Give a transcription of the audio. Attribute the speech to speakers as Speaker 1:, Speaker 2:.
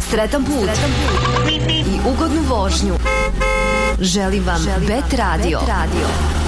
Speaker 1: Sretan put i ugodnu vožnju. Želim vam Bet Radio.